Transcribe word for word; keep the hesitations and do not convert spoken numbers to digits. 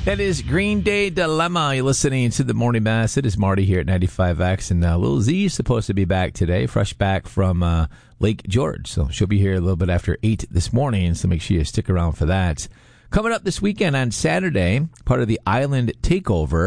That is Green Day Dilemma. You're listening to the Morning Mass. It is Marty here at ninety-five X, and uh, Lil Z is supposed to be back today, fresh back from uh, Lake George. So she'll be here a little bit after eight this morning, so make sure you stick around for that. Coming up this weekend on Saturday, part of the Island Takeover.